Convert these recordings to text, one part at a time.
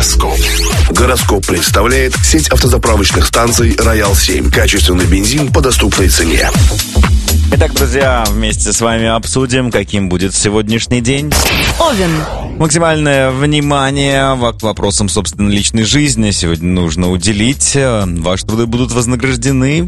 Гороскоп. Гороскоп представляет сеть автозаправочных станций «Роял-7». Качественный бензин по доступной цене. Итак, друзья, вместе с вами обсудим, каким будет сегодняшний день. Овен. Максимальное внимание к вопросам собственной личной жизни сегодня нужно уделить. Ваши труды будут вознаграждены.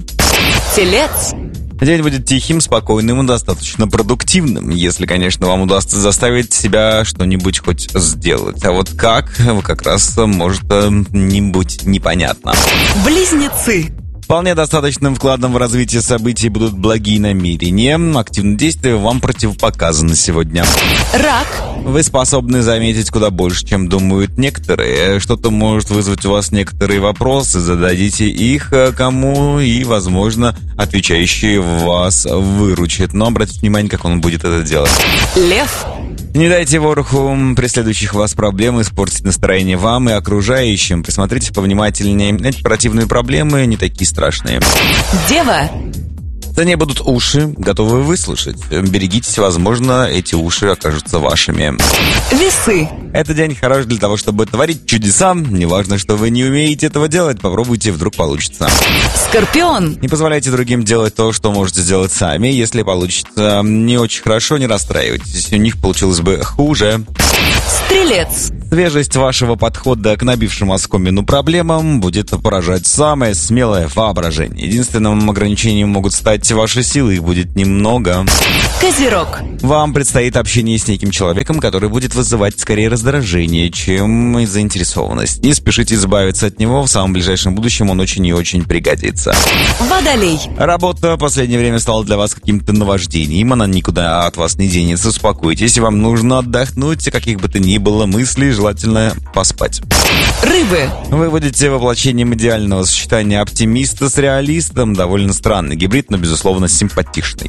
Телец. День будет тихим, спокойным и достаточно продуктивным, если, конечно, вам удастся заставить себя что-нибудь хоть сделать. А вот как раз может не быть непонятно. Близнецы. Вполне достаточным вкладом в развитие событий будут благие намерения. Активные действия вам противопоказаны сегодня. Рак. Вы способны заметить куда больше, чем думают некоторые. Что-то может вызвать у вас некоторые вопросы. Зададите их кому, и, возможно, отвечающий вас выручит. Но обратите внимание, как он будет это делать. Лев. Не дайте вороху преследующих вас проблем испортить настроение вам и окружающим. Присмотрите повнимательнее. Эти противные проблемы не такие страшные. Дева. За ней будут уши, готовы выслушать. Берегитесь, возможно, эти уши окажутся вашими. Весы. Этот день хорош для того, чтобы творить чудеса. Неважно, что вы не умеете этого делать, попробуйте, вдруг получится. Скорпион. Не позволяйте другим делать то, что можете сделать сами. Если получится не очень хорошо, не расстраивайтесь. У них получилось бы хуже. Стрелец. Свежесть вашего подхода к набившим оскомину проблемам будет поражать самое смелое воображение. Единственным ограничением могут стать ваши силы, их будет немного. Козерог. Вам предстоит общение с неким человеком, который будет вызывать скорее раздражение, чем заинтересованность. Не спешите избавиться от него, в самом ближайшем будущем он очень и очень пригодится. Водолей. Работа в последнее время стала для вас каким-то наваждением, она никуда от вас не денется, успокойтесь, вам нужно отдохнуть, каких бы то ни было мыслей, желательно поспать. Рыбы. Вы будете воплощением идеального сочетания оптимиста с реалистом, довольно странный гибрид, но, безусловно, симпатичный.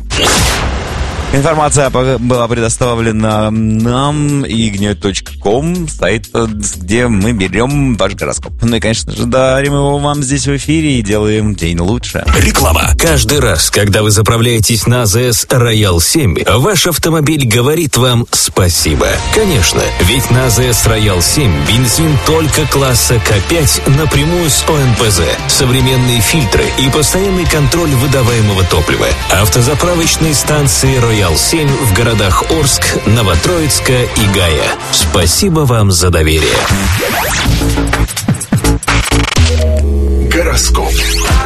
Информация была предоставлена нам ignet.com, сайт, где мы берем ваш гороскоп. Ну и, конечно же, дарим его вам здесь в эфире и делаем день лучше. Реклама. Каждый раз, когда вы заправляетесь на АЗС Роял-7, ваш автомобиль говорит вам спасибо. Конечно, ведь на АЗС Роял-7 бензин только класса К5 напрямую с ОМПЗ, современные фильтры и постоянный контроль выдаваемого топлива. Автозаправочные станции Роял-7 в городах Орск, Новотроицка и Гая. Спасибо вам за доверие. Гороскоп.